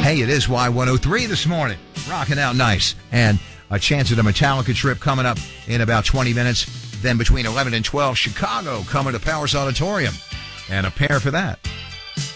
Hey, it is Y103 this morning. Rocking out nice. And a chance at a Metallica trip coming up in about 20 minutes. Then between 11 and 12, Chicago coming to Powers Auditorium. And a pair for that.